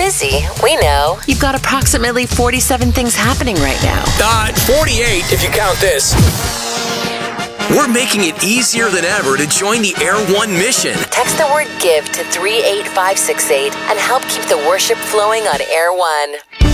busy, we know. You've got approximately 47 things happening right now. 48 if you count this. We're making it easier than ever to join the Air One mission. Text the word GIVE to 38568 and help keep the worship flowing on Air One.